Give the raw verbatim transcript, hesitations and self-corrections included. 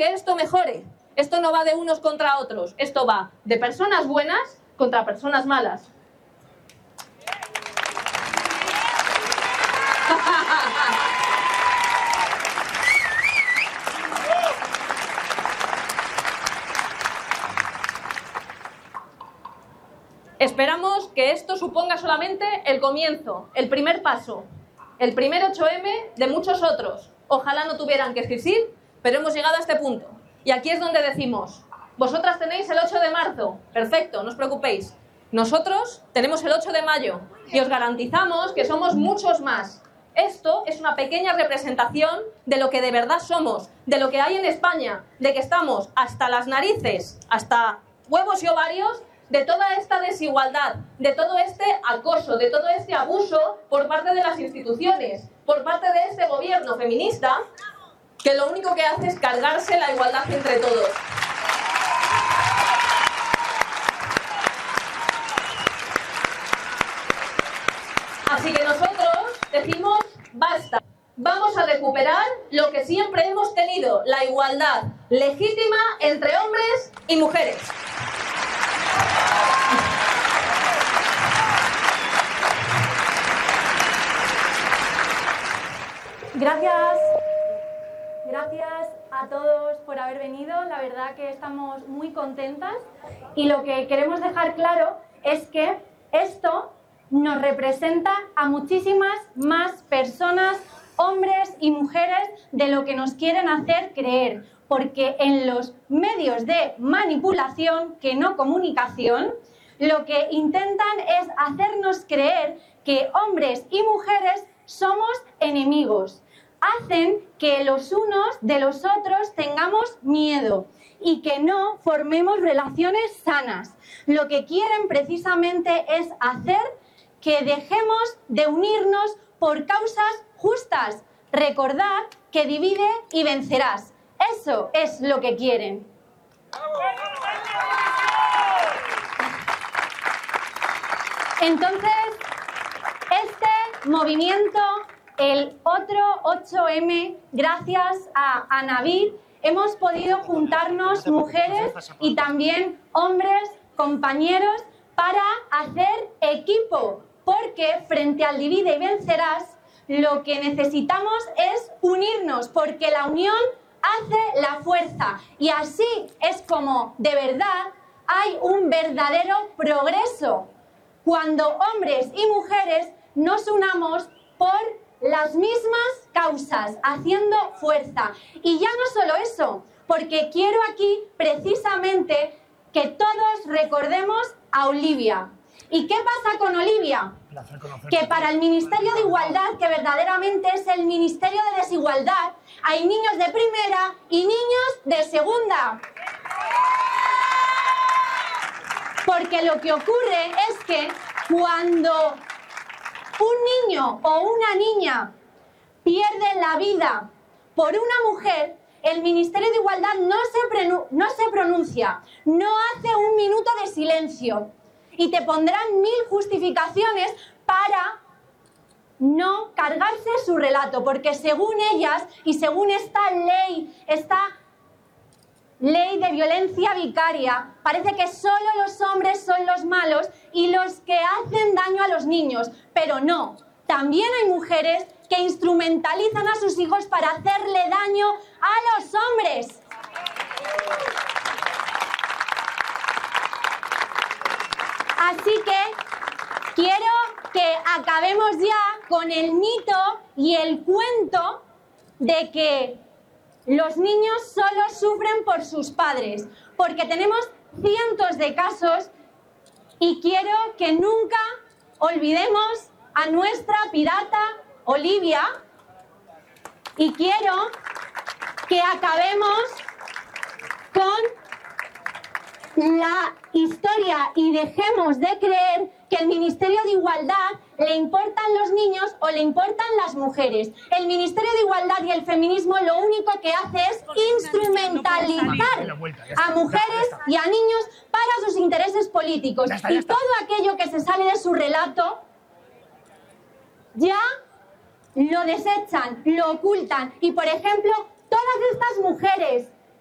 que esto mejore. Esto no va de unos contra otros, esto va de personas buenas contra personas malas. Esperamos que esto suponga solamente el comienzo, el primer paso, el primer ocho eme de muchos otros. Ojalá no tuvieran que existir, pero hemos llegado a este punto. Y aquí es donde decimos, vosotras tenéis el ocho de marzo, perfecto, no os preocupéis. Nosotros tenemos el ocho de mayo y os garantizamos que somos muchos más. Esto es una pequeña representación de lo que de verdad somos, de lo que hay en España, de que estamos hasta las narices, hasta huevos y ovarios, de toda esta desigualdad, de todo este acoso, de todo este abuso por parte de las instituciones, por parte de este gobierno feminista, que lo único que hace es cargarse la igualdad entre todos. Así que nosotros decimos, basta, vamos a recuperar lo que siempre hemos tenido, la igualdad legítima entre hombres y mujeres. Gracias, gracias a todos por haber venido, la verdad que estamos muy contentas y lo que queremos dejar claro es que esto nos representa a muchísimas más personas, hombres y mujeres, de lo que nos quieren hacer creer, porque en los medios de manipulación, que no comunicación, lo que intentan es hacernos creer que hombres y mujeres somos enemigos. Hacen que los unos de los otros tengamos miedo y que no formemos relaciones sanas. Lo que quieren precisamente es hacer que dejemos de unirnos por causas justas. Recordad que divide y vencerás. Eso es lo que quieren. Entonces, este movimiento, el otro ocho eme, gracias a Anavid, hemos podido juntarnos mujeres y también hombres, compañeros, para hacer equipo, porque frente al divide y vencerás, lo que necesitamos es unirnos, porque la unión hace la fuerza, y así es como de verdad hay un verdadero progreso, cuando hombres y mujeres nos unamos por las mismas causas, haciendo fuerza. Y ya no solo eso, porque quiero aquí precisamente que todos recordemos a Olivia. ¿Y qué pasa con Olivia? Que para el Ministerio de Igualdad, que verdaderamente es el Ministerio de Desigualdad, hay niños de primera y niños de segunda. Porque lo que ocurre es que cuando un niño o una niña pierde la vida por una mujer, el Ministerio de Igualdad no se, no se pronuncia, no hace un minuto de silencio y te pondrán mil justificaciones para no cargarse su relato, porque según ellas y según esta ley, esta ley de violencia vicaria, parece que solo los hombres son los malos y los que hacen daño a los niños, pero no, también hay mujeres que instrumentalizan a sus hijos para hacerle daño a los hombres. Así que quiero que acabemos ya con el mito y el cuento de que los niños solo sufren por sus padres, porque tenemos cientos de casos y quiero que nunca olvidemos a nuestra pirata Olivia y quiero que acabemos con la historia y dejemos de creer que el Ministerio de Igualdad le importan los niños o le importan las mujeres. El Ministerio de Igualdad y el feminismo lo único que hace es instrumentalizar a mujeres y a niños para sus intereses políticos. Y todo aquello que se sale de su relato ya lo desechan, lo ocultan. Y, por ejemplo, todas estas mujeres